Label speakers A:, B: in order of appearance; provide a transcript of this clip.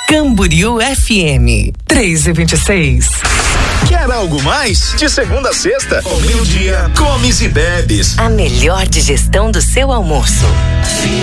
A: Camboriú FM 3:26.
B: Quer algo mais? De segunda a sexta, ao meio-dia, comes e bebes.
A: A melhor digestão do seu almoço.